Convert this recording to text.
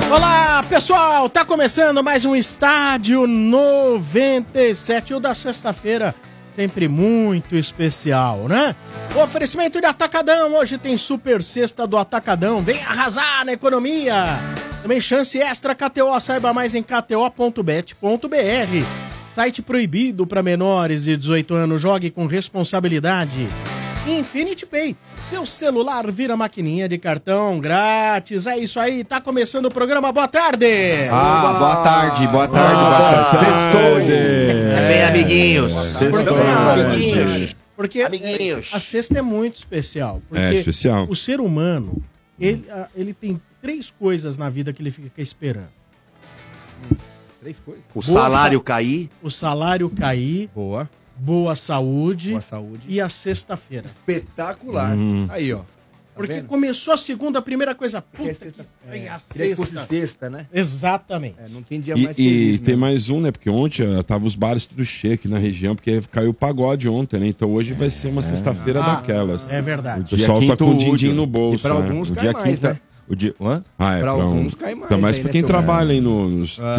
Olá, pessoal! Tá começando mais um Estádio 97, o da sexta-feira, sempre muito especial, né? O oferecimento de Atacadão, hoje tem Super Sexta do Atacadão, vem arrasar na economia! Também chance extra KTO, saiba mais em kto.bet.br. Site proibido para menores de 18 anos, jogue com responsabilidade. Infinity Pay, seu celular vira maquininha de cartão grátis. É isso aí, tá começando o programa. Boa tarde! Boa tarde. Sextou! Bem, amiguinhos. Porque a sexta é muito especial. Porque especial. O ser humano, ele tem 3 coisas na vida que ele fica esperando. 3 coisas. O salário cair. O salário cair. Boa saúde. E a sexta-feira. Espetacular. Aí, ó. Porque começou a segunda, a primeira coisa. Puta que a sexta. Sexta, né? Exatamente. Não tem dia mais E feliz, tem mais um, né? Porque ontem tava os bares tudo cheio aqui na região, porque caiu o pagode ontem, né? Então hoje vai ser uma sexta-feira daquelas. É verdade. O pessoal tá com o din-din no bolso. E pra alguns o cai dia mais, quinta. né? O dia... Pra alguns cai mais. Tá mais aí, pra né, quem seu trabalha aí nos